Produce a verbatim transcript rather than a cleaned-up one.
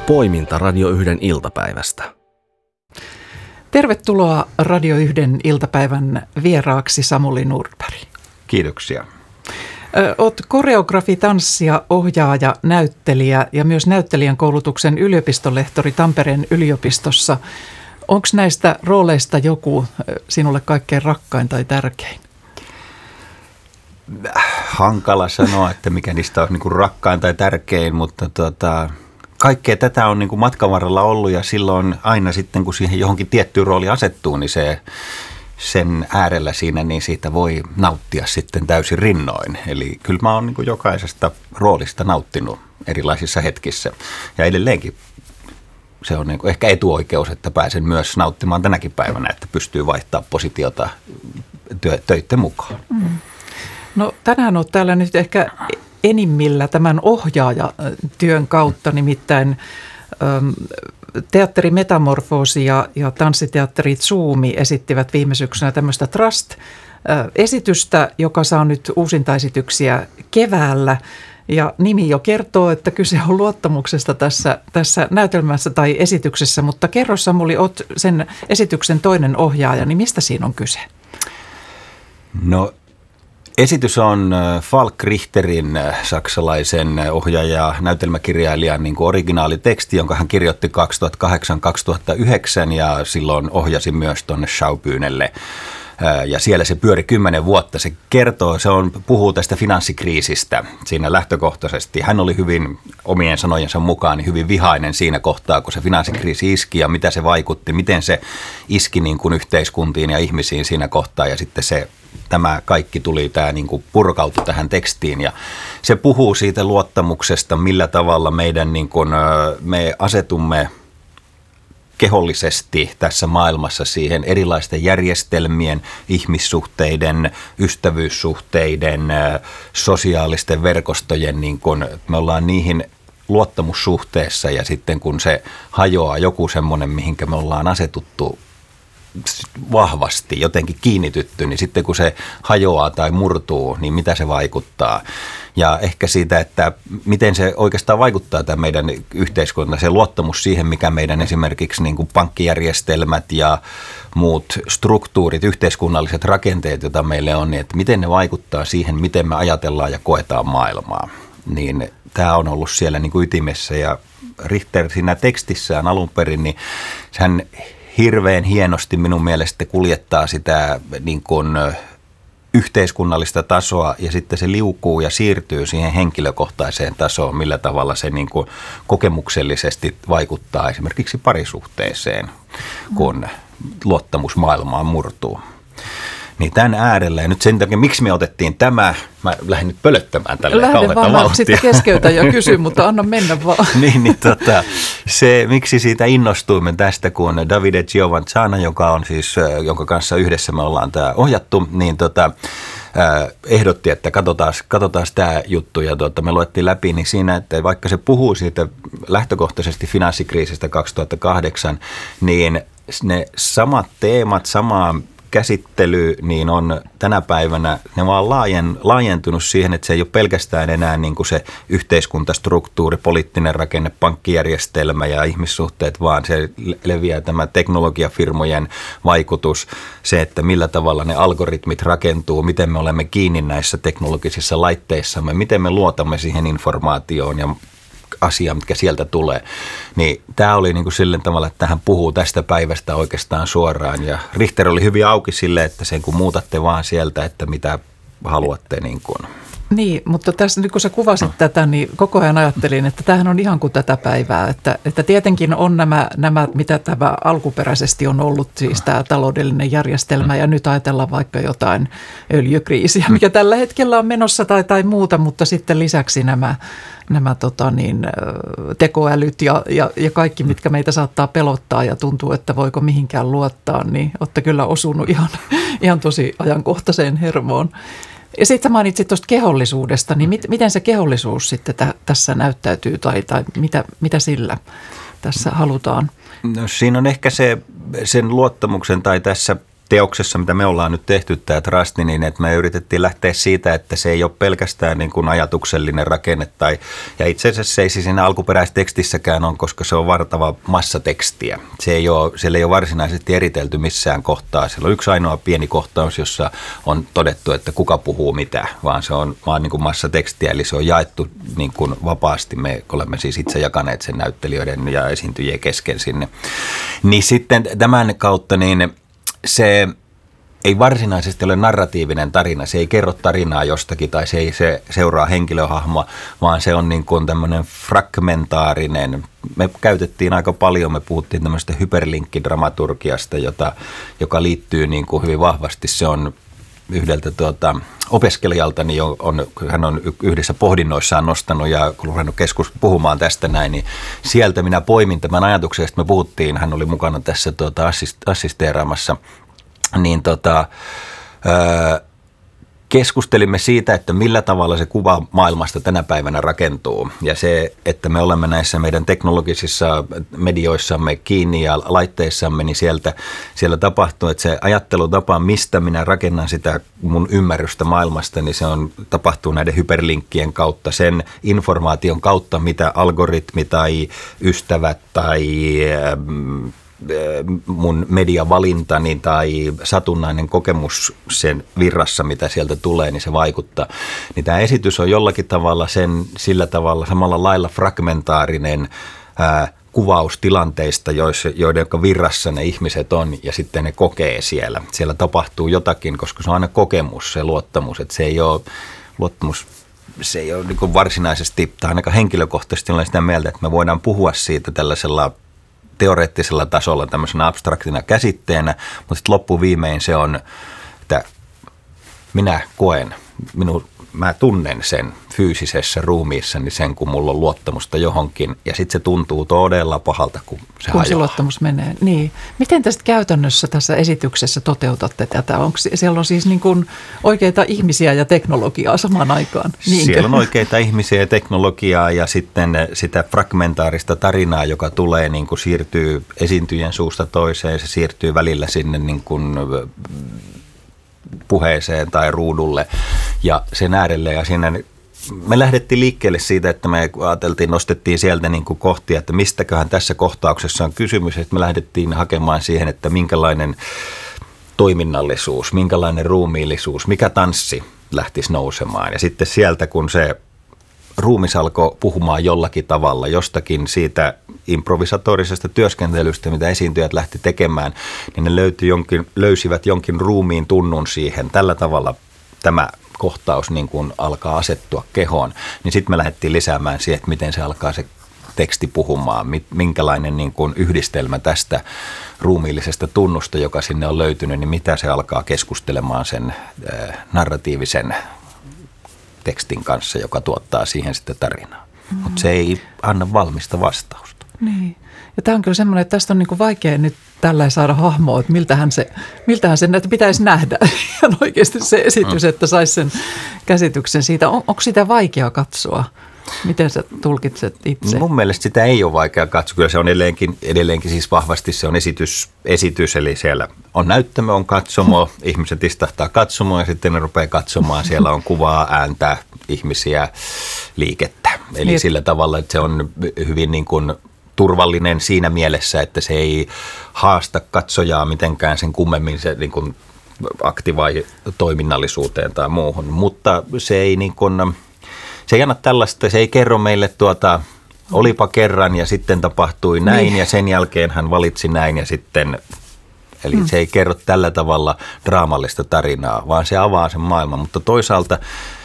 Poiminta Radio yhden iltapäivästä. Tervetuloa Radio yhden iltapäivän vieraaksi Samuli Nordberg. Kiitoksia. Olet koreografi, tanssija, ohjaaja, näyttelijä ja myös näyttelijän koulutuksen yliopistolehtori Tampereen yliopistossa. Onko näistä rooleista joku sinulle kaikkein rakkain tai tärkein? Hankala sanoa, että mikä niistä on niin kuin rakkain tai tärkein, mutta tota, kaikkea tätä on niin kuin matkan varrella ollut ja silloin aina sitten, kun siihen johonkin tiettyyn rooliin asettuu, niin se, sen äärellä siinä, niin siitä voi nauttia sitten täysin rinnoin. Eli kyllä mä oon niin kuin jokaisesta roolista nauttinut erilaisissa hetkissä ja edelleenkin se on niin kuin ehkä etuoikeus, että pääsen myös nauttimaan tänäkin päivänä, että pystyy vaihtamaan positiota työ, töitten mukaan. Mm. No tänään olet täällä nyt ehkä enimmillä tämän ohjaajatyön kautta, nimittäin äm, teatteri Metamorfoosi ja, ja tanssiteatteri Zoomi esittivät viime syksynä tämmöistä Trust-esitystä, joka saa nyt uusintaesityksiä keväällä. Ja nimi jo kertoo, että kyse on luottamuksesta tässä, tässä näytelmässä tai esityksessä, mutta kerro Samuli, olet sen esityksen toinen ohjaaja, niin mistä siinä on kyse? No esitys on Falk Richterin, saksalaisen ohjaaja, näytelmäkirjailijan niin kuin originaaliteksti, jonka hän kirjoitti kaksituhattakahdeksan kaksituhattayhdeksän ja silloin ohjasi myös tuonne Schaubuhnelle. Ja siellä se pyöri kymmenen vuotta. Se kertoo, se on, puhuu tästä finanssikriisistä siinä lähtökohtaisesti. Hän oli hyvin omien sanojensa mukaan niin hyvin vihainen siinä kohtaa, kun se finanssikriisi iski ja mitä se vaikutti, miten se iski niin kuin yhteiskuntiin ja ihmisiin siinä kohtaa. Ja sitten se, tämä kaikki tuli, tämä niin kuin purkautui tähän tekstiin ja se puhuu siitä luottamuksesta, millä tavalla meidän niin kuin, me asetumme kehollisesti tässä maailmassa siihen erilaisten järjestelmien, ihmissuhteiden, ystävyyssuhteiden, sosiaalisten verkostojen, niin kun me ollaan niihin luottamussuhteessa ja sitten kun se hajoaa joku semmoinen, mihinkä me ollaan asetuttu vahvasti, jotenkin kiinnitytty, niin sitten kun se hajoaa tai murtuu, niin mitä se vaikuttaa? Ja ehkä siitä, että miten se oikeastaan vaikuttaa tämä meidän yhteiskunta, se luottamus siihen, mikä meidän esimerkiksi niin kuin pankkijärjestelmät ja muut struktuurit, yhteiskunnalliset rakenteet, joita meille on, niin että miten ne vaikuttaa siihen, miten me ajatellaan ja koetaan maailmaa. Niin tämä on ollut siellä niin kuin ytimessä ja Richter siinä tekstissään alun perin, niin hän hirveän hienosti minun mielestä kuljettaa sitä niin kuin yhteiskunnallista tasoa ja sitten se liukuu ja siirtyy siihen henkilökohtaiseen tasoon, millä tavalla se niin kuin kokemuksellisesti vaikuttaa esimerkiksi parisuhteeseen, kun luottamus maailmaan murtuu. Niin tämän äärellä, ja nyt sen takia, miksi me otettiin tämä, mä lähdin nyt pölöttämään tällä kauheata vauhtia. Lähden vaan, sitten keskeytän ja kysyn, mutta anna mennä vaan. niin, niin tota, se, miksi siitä innostuimme tästä, kun Davide Giovanzana, joka on siis, jonka kanssa yhdessä me ollaan tämä ohjattu, niin tota, ehdotti, että katsotaan, katsotaan tämä juttu ja tuota, me luettiin läpi, niin siinä, että vaikka se puhuu siitä lähtökohtaisesti finanssikriisistä kaksituhattakahdeksan, niin ne samat teemat, samaa käsittely, niin on tänä päivänä, ne vaan laajen, laajentunut siihen, että se ei ole pelkästään enää niin kuin se yhteiskuntastruktuuri, poliittinen rakenne, pankkijärjestelmä ja ihmissuhteet, vaan se leviää tämä teknologiafirmojen vaikutus, se, että millä tavalla ne algoritmit rakentuu, miten me olemme kiinni näissä teknologisissa laitteissamme, miten me luotamme siihen informaatioon ja asia, mitkä sieltä tulee. Niin tämä oli niin kuin sillä tavalla, että hän puhuu tästä päivästä oikeastaan suoraan. Ja Richter oli hyvin auki sille, että sen kun muutatte vaan sieltä, että mitä haluatte niin kuin. Niin, mutta tässä nyt kun sä kuvasit no. tätä, niin koko ajan ajattelin, että tämähän on ihan kuin tätä päivää. Että, että tietenkin on nämä, nämä, mitä tämä alkuperäisesti on ollut, siis tämä taloudellinen järjestelmä, ja nyt ajatellaan vaikka jotain öljykriisiä, mikä tällä hetkellä on menossa tai, tai muuta, mutta sitten lisäksi nämä, nämä tota niin, tekoälyt ja, ja, ja kaikki, mitkä meitä saattaa pelottaa ja tuntuu, että voiko mihinkään luottaa, niin olette kyllä osunut ihan, ihan tosi ajankohtaiseen hermoon. Ja sitten mainitsit tuosta kehollisuudesta, niin mit, miten se kehollisuus sitten tä, tässä näyttäytyy tai, tai mitä, mitä sillä tässä halutaan? No, siinä on ehkä se, sen luottamuksen tai tässä teoksessa, mitä me ollaan nyt tehty, tämä Trust, niin että me yritettiin lähteä siitä, että se ei ole pelkästään niin kuin ajatuksellinen rakenne. Tai, ja itse asiassa se ei siinä alkuperäistekstissäkään ole, koska se on vartava massatekstiä. Se ei ole, siellä ei ole varsinaisesti eritelty missään kohtaa. Siellä on yksi ainoa pieni kohtaus, jossa on todettu, että kuka puhuu mitä, vaan se on vaan niin kuin massatekstiä, eli se on jaettu niin kuin vapaasti. Me olemme siis itse jakaneet sen näyttelijöiden ja esiintyjien kesken sinne. Niin sitten tämän kautta niin se ei varsinaisesti ole narratiivinen tarina, se ei kerro tarinaa jostakin tai se ei se seuraa henkilöhahmoa, vaan se on niin kuin tämmöinen fragmentaarinen. Me käytettiin aika paljon, me puhuttiin tämmöistä hyperlinkkidramaturgiasta, jota, joka liittyy niin kuin hyvin vahvasti. Se on yhdeltä tuota, opiskelijalta, niin on, on, hän on yhdessä pohdinnoissaan nostanut ja kun ruvennut keskus puhumaan tästä näin, niin sieltä minä poimin tämän ajatuksen, josta me puhuttiin, hän oli mukana tässä tuota, assist, assisteeraamassa, niin tota, öö, keskustelimme siitä, että millä tavalla se kuva maailmasta tänä päivänä rakentuu ja se, että me olemme näissä meidän teknologisissa medioissamme kiinni ja laitteissamme, niin sieltä, siellä tapahtuu, että se ajattelutapa, mistä minä rakennan sitä mun ymmärrystä maailmasta, niin se on, tapahtuu näiden hyperlinkkien kautta, sen informaation kautta, mitä algoritmi tai ystävät tai mun mediavalintani tai satunnainen kokemus sen virrassa, mitä sieltä tulee, niin se vaikuttaa. Niin tämä esitys on jollakin tavalla sen sillä tavalla samalla lailla fragmentaarinen ää, kuvaus tilanteista, joiden virrassa ne ihmiset on ja sitten ne kokee siellä. Siellä tapahtuu jotakin, koska se on aina kokemus, se luottamus, että se ei ole luottamus. Se ei ole niin kuin varsinaisesti, tai ainakaan henkilökohtaisesti olen sitä mieltä, että me voidaan puhua siitä tällaisella teoreettisella tasolla tämmöisenä abstraktina käsitteenä, mutta sitten loppuviimein se on, että minä koen, minu, mä tunnen sen fyysisessä ruumiissani sen, kun mulla on luottamusta johonkin ja sitten se tuntuu todella pahalta, kun se kun hajoaa. Se luottamus menee. Niin. Miten tästä käytännössä tässä esityksessä toteutatte tätä? Onko siellä on siis niin kuin oikeita ihmisiä ja teknologiaa samaan aikaan? Niinkö? Siellä on oikeita ihmisiä ja teknologiaa ja sitten sitä fragmentaarista tarinaa, joka tulee, niin kuin siirtyy esiintyjien suusta toiseen, se siirtyy välillä sinne niin kuin puheeseen tai ruudulle ja sen äärelle ja siinä me lähdettiin liikkeelle siitä, että me ajateltiin, nostettiin sieltä niin kuin kohtia, että mistäköhän tässä kohtauksessa on kysymys, että me lähdettiin hakemaan siihen, että minkälainen toiminnallisuus, minkälainen ruumiillisuus, mikä tanssi lähtisi nousemaan ja sitten sieltä kun se ruumis alkoi puhumaan jollakin tavalla jostakin siitä improvisatorisesta työskentelystä, mitä esiintyjät lähti tekemään, niin ne löytyi jonkin, löysivät jonkin ruumiin tunnun siihen. Tällä tavalla tämä kohtaus niin kuin alkaa asettua kehoon, niin sitten me lähdettiin lisäämään siihen, että miten se alkaa se teksti puhumaan, minkälainen niin kuin yhdistelmä tästä ruumiillisesta tunnusta, joka sinne on löytynyt, niin mitä se alkaa keskustelemaan sen äh, narratiivisen tekstin kanssa, joka tuottaa siihen sitä tarinaa. Mm. Mutta se ei anna valmista vastausta. Niin. Ja tämä on kyllä semmoinen, että tästä on niin kuin vaikea nyt tällä saada hahmoa, että miltähän se, miltähän se että pitäisi nähdä. Ihan oikeasti se esitys, mm. että saisi sen käsityksen siitä. On, onko sitä vaikea katsoa? Miten sä tulkitset itse? Mun mielestä sitä ei ole vaikea katsoa. Kyllä se on edelleenkin, edelleenkin siis vahvasti se on esitys, esitys eli siellä on näyttämö, on katsomo, ihmiset istahtaa katsomoon ja sitten ne rupeaa katsomaan. Siellä on kuvaa, ääntä, ihmisiä, liikettä. Eli niin. Sillä tavalla, että se on hyvin niin kuin turvallinen siinä mielessä, että se ei haasta katsojaa mitenkään sen kummemmin se niin kuin aktivoi toiminnallisuuteen tai muuhun. Mutta se ei niin kuin se ei anna tällaista, se ei kerro meille tuota, olipa kerran ja sitten tapahtui näin niin. Ja sen jälkeen hän valitsi näin ja sitten, eli hmm. se ei kerro tällä tavalla draamallista tarinaa, vaan se avaa sen maailman. Mutta toisaalta